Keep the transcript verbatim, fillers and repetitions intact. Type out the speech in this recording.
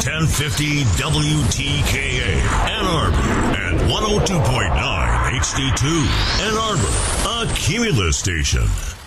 ten fifty W T K A, Ann Arbor, and one oh two point nine H D two, Ann Arbor, a Cumulus station.